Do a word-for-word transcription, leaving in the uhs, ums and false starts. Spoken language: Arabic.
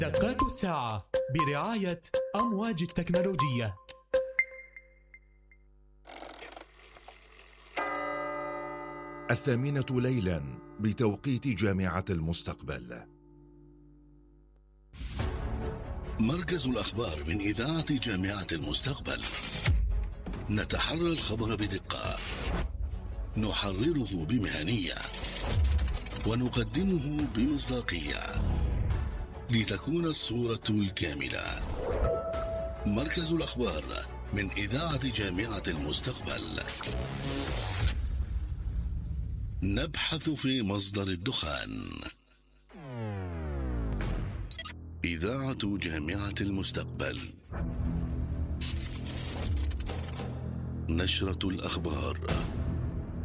دقات الساعة برعاية أمواج التكنولوجية. الثامنة ليلا بتوقيت جامعة المستقبل. مركز الأخبار من إذاعة جامعة المستقبل، نتحرى الخبر بدقة، نحرره بمهنية، ونقدمه بمصداقية لتكون الصورة الكاملة. مركز الأخبار من إذاعة جامعة المستقبل، نبحث في مصدر الدخان. إذاعة جامعة المستقبل، نشرة الأخبار.